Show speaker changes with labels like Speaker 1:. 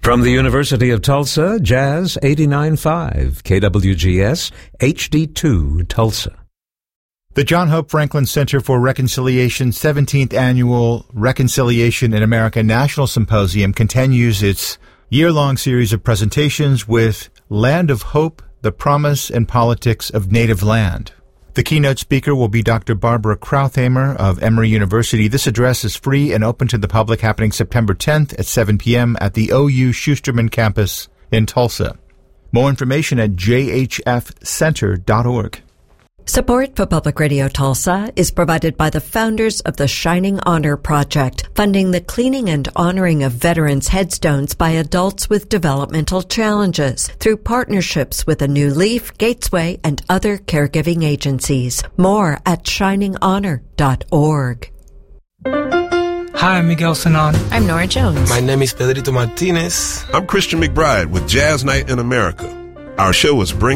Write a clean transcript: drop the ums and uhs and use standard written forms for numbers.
Speaker 1: From the University of Tulsa, Jazz 89.5, KWGS, HD2, Tulsa.
Speaker 2: The John Hope Franklin Center for Reconciliation's 17th Annual Reconciliation in America National Symposium continues its year-long series of presentations with Land of Hope, the Promise and Politics of Native Land. The keynote speaker will be Dr. Barbara Krauthamer of Emory University. This address is free and open to the public, happening September 10th at 7 p.m. at the OU Schusterman campus in Tulsa. More information at jhfcenter.org.
Speaker 3: Support for Public Radio Tulsa is provided by the founders of the Shining Honor Project, funding the cleaning and honoring of veterans' headstones by adults with developmental challenges through partnerships with A New Leaf, Gatesway, and other caregiving agencies. More at shininghonor.org.
Speaker 4: Hi, I'm Miguel Sanon.
Speaker 5: I'm Nora Jones.
Speaker 6: My name is Pedrito Martinez.
Speaker 7: I'm Christian McBride with Jazz Night in America. Our show is bringing